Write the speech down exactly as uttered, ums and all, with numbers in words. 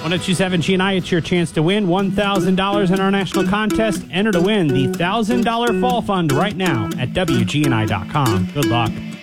one oh two seven G N I, it's your chance to win one thousand dollars in our national contest. Enter to win the one thousand dollars Fall Fund right now at W G N I dot com. Good luck.